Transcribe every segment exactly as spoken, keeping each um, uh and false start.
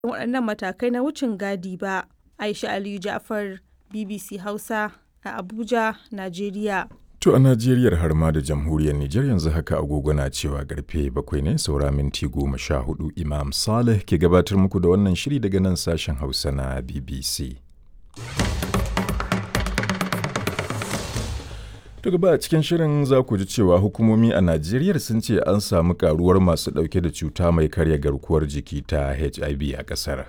waɗannan matakai na wucin gadi ba. Aisha Aliyu Ja'far, B B C Hausa a Abuja, Najeriya. To a Najeriyar har ma da jamhuriyar Nijar yanzu haka agogo na cewa karfe bakwai ne saura minti goma sha hudu. Imam Saleh ke gabatar muku da wannan shiri daga nan sashen Hausa na B B C. To gaba a cikin shirin za ku ji cewa hukumomi a Najeriya sun ce an samu karuwar masu ɗauke da cuta mai karya garkuwar jiki ta H I V a ƙasar.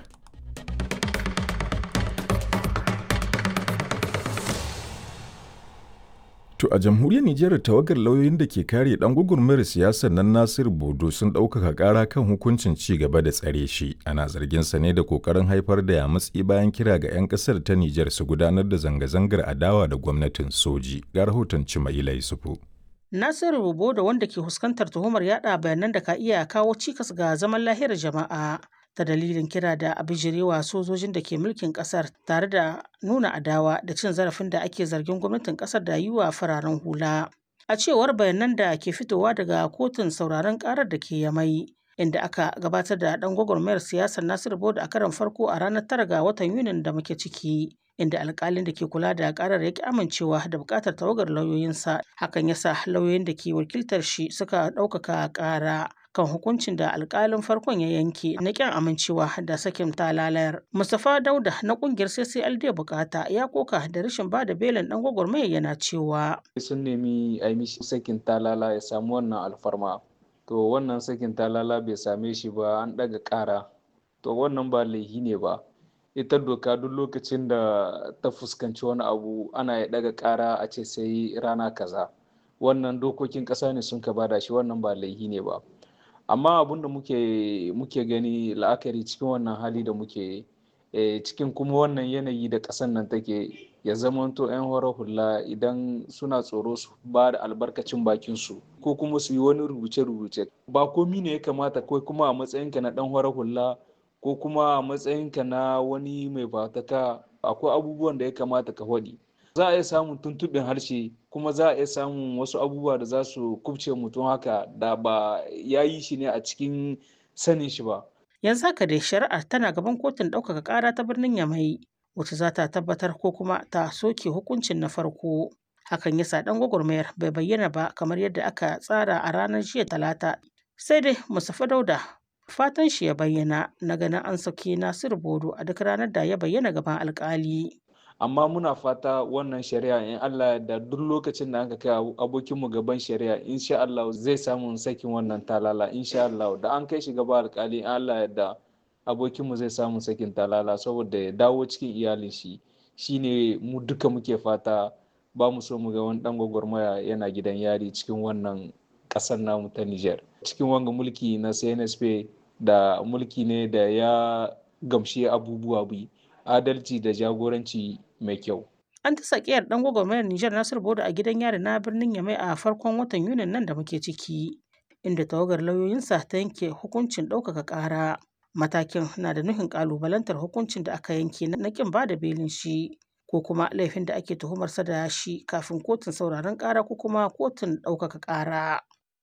To a jamhuriyar Nijar tawagar lauyoyin da ke kare ɗan gwagwarmayar siyasar nan Nasiru Bodo sun ɗaukaka ƙara kan hukuncin ci gaba da tsare shi. Ana zargin sa ne da ƙoƙarin haifar da yamutsi bayan kira ga 'yan ƙasar ta Nijar su gudanar da zanga-zangar adawa da gwamnatin soji. Ga rahoton Cimaila Yusufu. Nasiru Bodo wanda ke fuskantar tuhumar yaɗa bayanan da ka iya kawo cikas ga zaman lahiyar jama'a ta dalilin kira da abijirewa sojojin da ke mulkin kasar tare da nuna adawa da cin zarafin da ake zargin gwamnatin kasar da yi wa fararen hula. A cewar bayanan da ke fitowa daga kotun sauraron karar da ke Yamai, inda aka gabatar da dan gwagwarmayar siyasar Nasiru Bodo a karon farko a ranar tara ga watan Yunin da muke ciki, inda alkalin da ke kula da karar ya ki amincewa da bukatar tawagar lauyoyinsa. Hakan yasa lauyoyin da ke wakiltar shi suka ɗaukaka kara kan hukuncin da alkalin farkon ya yanke na kyan amincewa da sakin talalayar. Mustapha Dauda na kungiyar C C L D bukata ya koka da rashin ba da belin dan gwagwarmaya yana cewa sun nemi a yi mishi sakin talala ya samu wannan alfarma, to wannan sakin talala bai same shi ba, an daga kara, to wannan ba laihi ne ba. Ita doka duk lokacin da ta fuskanci wani abu ana ya daga kara a ce sai rana kaza, wannan dokokin kasa ne sun ka bada shi, wannan ba laihi ne ba. Amma abin da muke muke gani la'akari cikin wannan hali da muke e, cikin kuma wannan yanayi da ƙasar nan take, ya zamanto 'yan horar hula idan suna tsoro su ba da albarkacin bakin su ko kuma su yi wani rubuce-rubuce, ba komi ne ya kamata ko kuma a matsayinka na ɗan horar hula ko kuma a matsayinka na wani mai fataka, akwai abubuwan da ya kamata ka faɗi. Za a iya samun tuntuɓin harshe kuma za a iya samun wasu abubuwa da za su kubce mutum haka da ba ya yi shi ne a cikin sanin shi ba. yanzu haka dai shari'a tana gaban kotun ɗaukaka ƙara ta birnin Yamai, wacce za ta tabbatar ko kuma ta soke hukuncin na farko. Hakan yasa ɗan gwagwarmayar bai bayyana ba kamar yadda aka tsara a ranar jiya Talata. Sai dai Mustapha Dauda fatan shi ya bayyana na ganin an saki Nasiru Bodo a duk ranar da ya bayyana gaban alƙali. Amma muna fata wannan shari'a in Allah da duk lokacin da aka kai abokinmu gaban shari'a insha Allah zai samu sakin wannan talala insha Allah, da an kai shi gaba alƙali in Allah da abokinmu zai samu sakin talala saboda ya dawo cikin iyalin shi. Shine mu duka muke fata, ba mu so mu ga wani dan gwagwarmaya yana gidan yari cikin wannan ƙasar namu ta Niger. Cikin wanga mulki na C N S P da mulki ne da ya gamshi abubuwa bi adalci da jagoranci mai kyau. An ta sakiyar dan gwagwarmayar Nijar Nasiru Bodo a gidan yari na birnin Yamai a farkon watan Yunin nan da muke ciki, inda tawagar lauyoyinsa ta yanke hukuncin ɗaukaka ƙara. Matakin na da nufin ƙalubalantar hukuncin da aka yanke na ƙin ba da belin shi ko kuma laifin da ake tuhumarsa da shi kafin kotun sauraron ƙara ko kuma kotun ɗaukaka ƙara.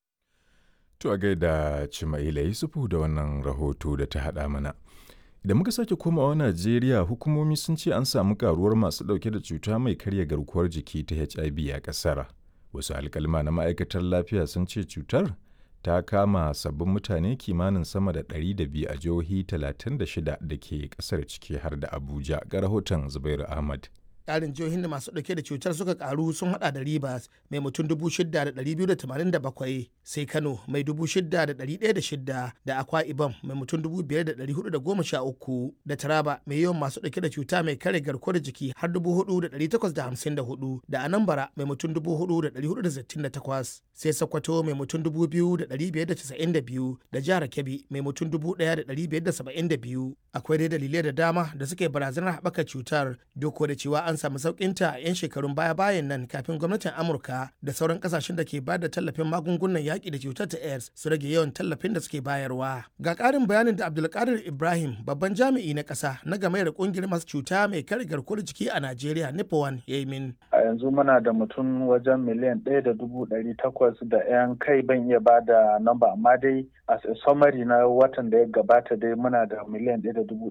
To a gaida Cimaila Yusufu da wannan rahoto da ta haɗa mana. Da muka sake komawa Najeriya, hukumomi sun ce an samu karuwar masu ɗauke da cuta mai karya garkuwar jiki ta H I V a ƙasar. Wasu alƙalma na ma'aikatar lafiya sun ce cutar ta kama sabbin mutane kimanin sama da ɗari da biyu a jihohi talatin da shida da ke ƙasar ciki har da Abuja. Ga rahoton Zubairu Ahmad. Ƙarin jihohin da masu ɗauke da cutar suka karu sun hada da Rivers mai mutum dubu shida da ɗari biyu da tamanin da bakwai, sai Kano mai dubu shida da ɗari ɗaya da shida, da Akwa Ibom mai mutum dubu biyar da ɗari hudu da goma sha uku, da Taraba mai yawan masu ɗauke da cuta mai kare garkuwar jiki har dubu hudu da ɗari takwas da hamsin da hudu, da Anambra mai mutum dubu hudu da ɗari hudu da sittin da takwas, sai Sokoto mai mutum dubu biyu da ɗari biyar da casa'in da biyu, da Jihar Kebbi mai mutum dubu ɗaya da ɗari biyar da saba'in da biyu. Akwai dai dalilai da dama da suke barazanar haɓaka cutar, duk da cewa an samu sauƙinta a 'yan shekarun baya-bayan nan kafin gwamnatin Amurka da sauran ƙasashen da ke ba da tallafin magungunan yaƙi da cutar ta AIDS su rage yawan tallafin da suke bayarwa. Ga ƙarin bayanin da Abdulkadir Ibrahim, babban jami'i na ƙasa na game da ƙungiyar masu cuta mai kare garkuwar jiki a Najeriya Nipawan ya yi min. A yanzu muna da mutum wajen miliyan ɗaya da dubu ɗari takwas da 'yan kai, ban iya ba da namba, amma dai as a summary na watan da ya gabata dai muna da miliyan ɗaya da dubu